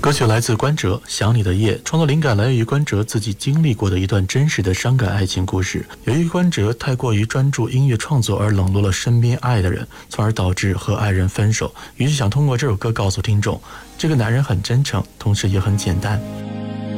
歌曲来自关喆，想你的夜。创作灵感来源于关喆自己经历过的一段真实的伤感爱情故事。由于关喆太过于专注音乐创作而冷落了身边爱的人，从而导致和爱人分手，于是想通过这首歌告诉听众，这个男人很真诚，同时也很简单。